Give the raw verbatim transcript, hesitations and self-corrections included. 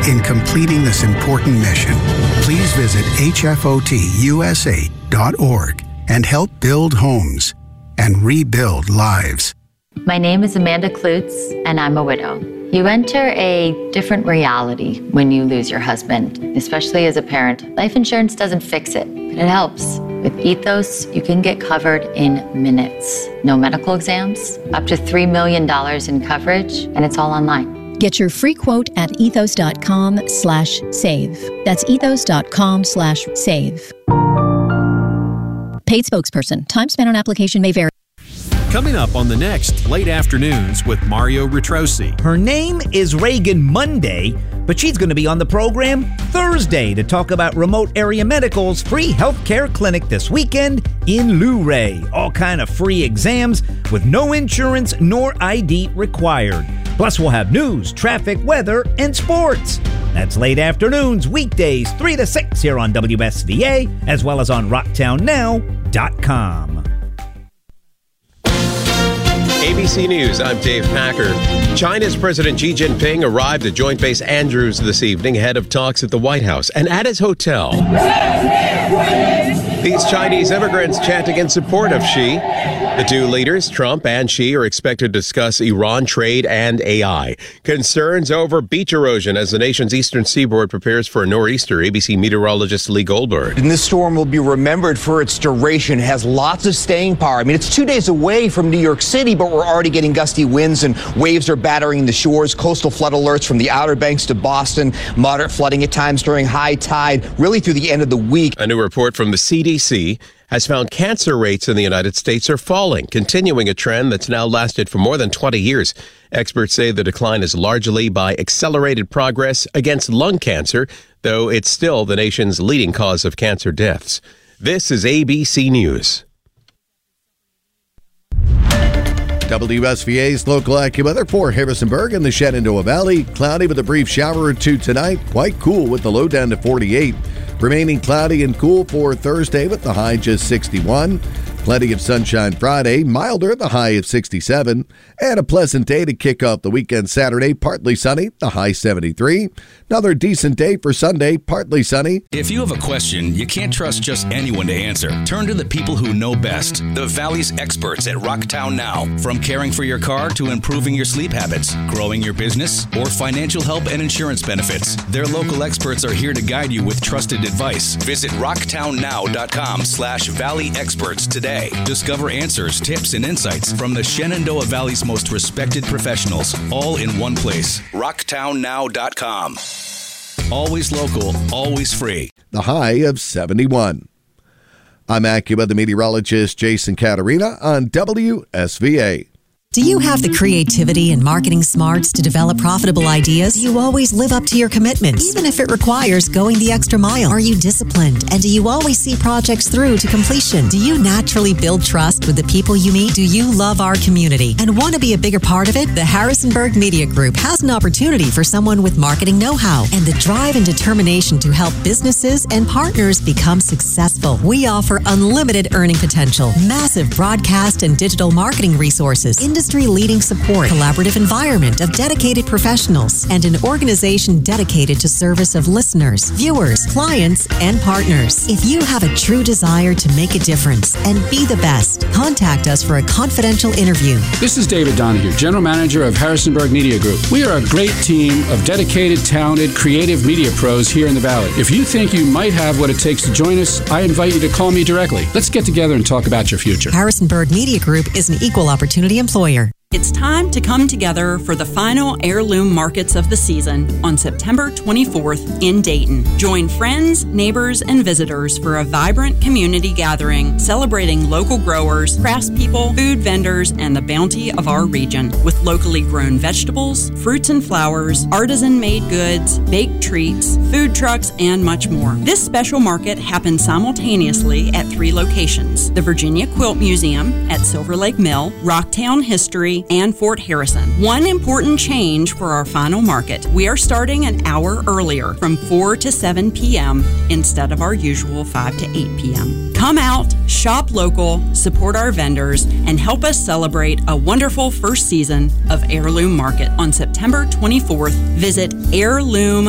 in completing this important mission. Please visit H F O T U S A dot org and help build homes and rebuild lives. My name is Amanda Klutz, and I'm a widow. You enter a different reality when you lose your husband, especially as a parent. Life insurance doesn't fix it, but it helps. With Ethos, you can get covered in minutes. No medical exams, up to three million dollars in coverage, and it's all online. Get your free quote at ethos.com slash save. That's ethos.com slash save. Paid spokesperson. Time spent on application may vary. Coming up on the next Late Afternoons with Mario Retrosi. Her name is Reagan Monday, but she's going to be on the program Thursday to talk about Remote Area Medical's free healthcare clinic this weekend in Luray. All kind of free exams with no insurance nor I D required. Plus, we'll have news, traffic, weather, and sports. That's Late Afternoons, weekdays, three to six here on W S V A, as well as on rocktown now dot com. A B C News, I'm Dave Packer. China's President Xi Jinping arrived at Joint Base Andrews this evening ahead of talks at the White House and at his hotel. These Chinese immigrants chanting in support of Xi. The two leaders, Trump and Xi, are expected to discuss Iran trade and A I. Concerns over beach erosion as the nation's eastern seaboard prepares for a nor'easter. A B C meteorologist Lee Goldberg. And this storm will be remembered for its duration. It has lots of staying power. I mean, it's two days away from New York City, but we're already getting gusty winds and waves are battering the shores. Coastal flood alerts from the Outer Banks to Boston. Moderate flooding at times during high tide, really through the end of the week. A new report from the C D C has found cancer rates in the United States are falling, continuing a trend that's now lasted for more than twenty years. Experts say the decline is largely by accelerated progress against lung cancer, though it's still the nation's leading cause of cancer deaths. This is A B C News. W S V A's local AccuWeather for Harrisonburg and the Shenandoah Valley. Cloudy with a brief shower or two tonight. Quite cool with the low down to forty-eight. Remaining cloudy and cool for Thursday with the high just sixty-one. Plenty of sunshine Friday, milder, the high of sixty-seven. And a pleasant day to kick off the weekend Saturday, partly sunny, the high seventy-three. Another decent day for Sunday, partly sunny. If you have a question, you can't trust just anyone to answer. Turn to the people who know best, the Valley's experts at Rocktown Now. From caring for your car to improving your sleep habits, growing your business, or financial help and insurance benefits, their local experts are here to guide you with trusted advice. Visit rocktownnow.com slash valley experts today. Discover answers, tips, and insights from the Shenandoah Valley's most respected professionals, all in one place. rocktown now dot com. Always local, always free. The high of seventy-one. I'm AccuWeather meteorologist Jason Caterina on W S V A. Do you have the creativity and marketing smarts to develop profitable ideas? Do you always live up to your commitments, even if it requires going the extra mile? Are you disciplined? And do you always see projects through to completion? Do you naturally build trust with the people you meet? Do you love our community and want to be a bigger part of it? The Harrisonburg Media Group has an opportunity for someone with marketing know-how and the drive and determination to help businesses and partners become successful. We offer unlimited earning potential, massive broadcast and digital marketing resources, industry-leading support, collaborative environment of dedicated professionals, and an organization dedicated to service of listeners, viewers, clients, and partners. If you have a true desire to make a difference and be the best, contact us for a confidential interview. This is David Donahue, General Manager of Harrisonburg Media Group. We are a great team of dedicated, talented, creative media pros here in the Valley. If you think you might have what it takes to join us, I invite you to call me directly. Let's get together and talk about your future. Harrisonburg Media Group is an equal opportunity employer. It's time to come together for the final heirloom markets of the season on September twenty-fourth in Dayton. Join friends, neighbors, and visitors for a vibrant community gathering celebrating local growers, craftspeople, food vendors, and the bounty of our region with locally grown vegetables, fruits and flowers, artisan-made goods, baked treats, food trucks, and much more. This special market happens simultaneously at three locations: the Virginia Quilt Museum at Silver Lake Mill, Rocktown History, and Fort Harrison. One important change for our final market: we are starting an hour earlier from four to seven p.m. instead of our usual five to eight p.m. Come out, shop local, support our vendors, and help us celebrate a wonderful first season of Heirloom Market on September twenty-fourth. Visit heirloom